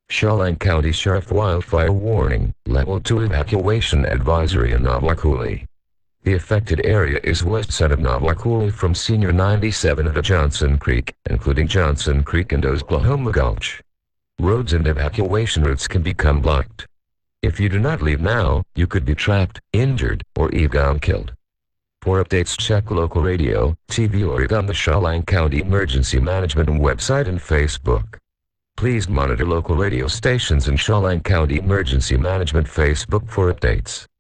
Shoreline County Sheriff Wildfire Warning, Level 2 Evacuation Advisory in Novacooley. The affected area is west side of Novacooley from Senior 97 to Johnson Creek, including Johnson Creek and Oklahoma Gulch. Roads and evacuation routes can become blocked. If you do not leave now, you could be trapped, injured, or even killed. For updates, check local radio, TV, or on the Shoreline County Emergency Management website and Facebook. Please monitor local radio stations and Shoreline County Emergency Management Facebook for updates.